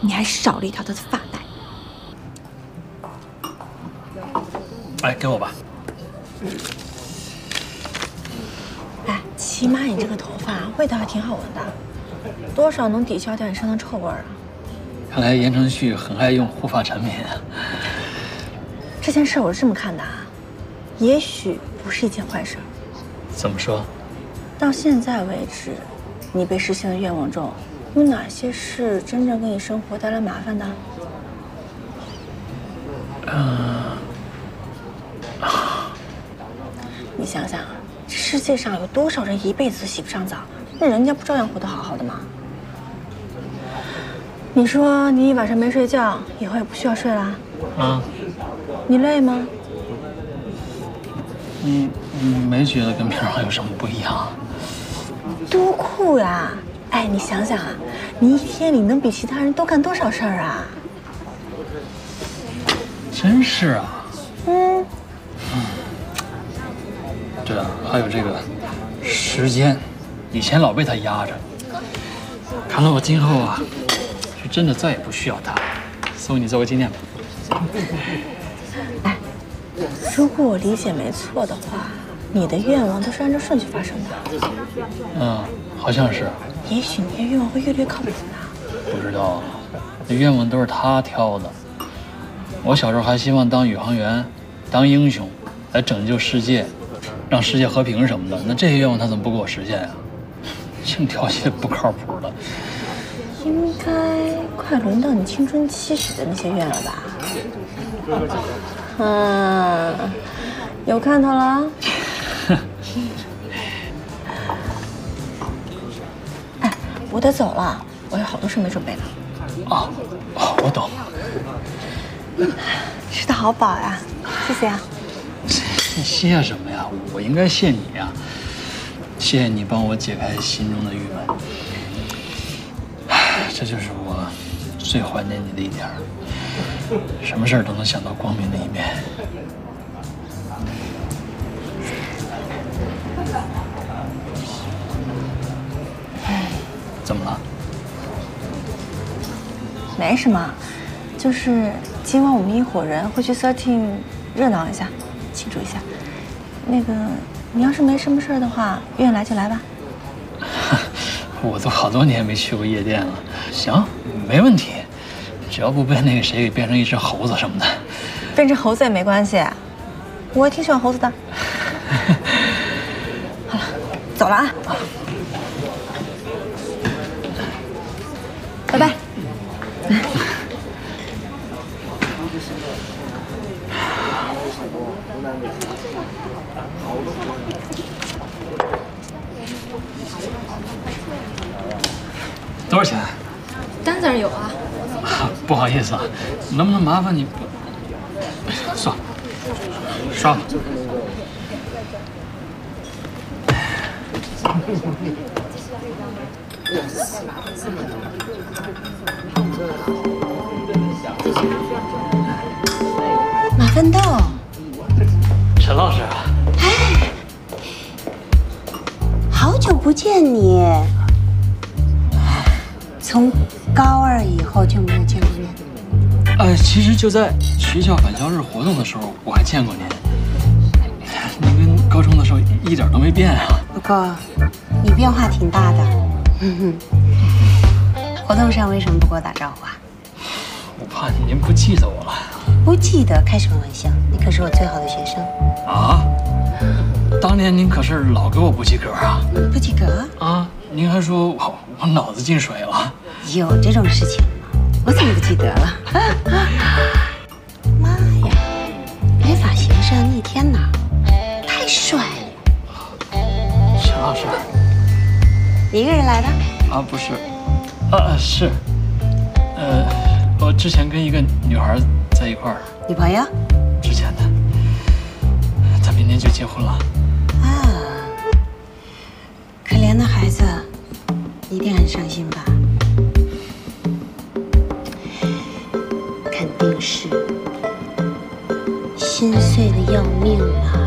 你还少了一条他的发带。 哎，给我吧。 哎，起码你这个头发味道还挺好闻的，多少能抵消掉你身上的臭味啊。 看来言承旭很爱用护发产品啊。 这件事我是这么看的啊，也许不是一件坏事。 怎么说？ 到现在为止，你被实现的愿望中，有哪些是真正给你生活带来麻烦的？你想想，这世界上有多少人一辈子洗不上澡，那人家不照样活得好好的吗？你说你一晚上没睡觉，以后也不需要睡啦？你累吗？ 没觉得跟平常有什么不一样。 多酷呀！哎，你想想啊，你一天里能比其他人多干多少事儿啊？ 真是啊。对啊，还有这个时间，以前老被他压着，看来我今后啊，是真的再也不需要他。送你做个纪念吧。 哎，如果我理解没错的话，你的愿望都是按照顺序发生的。 好像是。 也许你的愿望会越来越靠谱呢。 不知道啊，那愿望都是他挑的。我小时候还希望当宇航员，当英雄，来拯救世界，让世界和平什么的。那这些愿望他怎么不给我实现呀？净挑些不靠谱的。 应该快轮到你青春期许的那些愿了吧？有看头了。哎，我得走了，我有好多事没准备呢。 我懂。 吃得好饱呀，谢谢啊。 谢什么呀？我应该谢你呀。谢谢你帮我解开心中的郁闷。这就是我最怀念你的一点儿，什么事儿都能想到光明的一面。怎么了？ 没什么，就是今晚我们一伙人会去 13热闹一下，庆祝一下。那个，你要是没什么事儿的话，愿意来就来吧。 我都好多年没去过夜店了。行，没问题，只要不被那个谁给变成一只猴子什么的。 变成猴子也没关系，我挺喜欢猴子的。好了，走了啊。拜拜。 多少钱？ 单子上有啊。 不好意思啊，能不能麻烦你？算了，刷吧。 马奋斗， 陈老师， 哎，好久不见你，从高二以后就没有见过面。 其实就在学校返校日活动的时候，我还见过您。您跟高中的时候一点都没变啊。 不过，你变化挺大的。活动上为什么不给我打招呼啊？ 我怕您不记得我了。 不记得？开什么玩笑？你可是我最好的学生。 啊？当年您可是老给我不及格啊。 不及格？ 啊，您还说我脑子进水了。 有这种事情吗？我怎么不记得了？妈呀，你这发型是要逆天呐，太帅了！ 陈老师， 你一个人来的？ 啊，不是，是，我之前跟一个女孩在一块儿。 女朋友？ 之前的，她明年就结婚了。 啊，可怜的孩子，一定很伤心吧？肯定是心碎的要命了。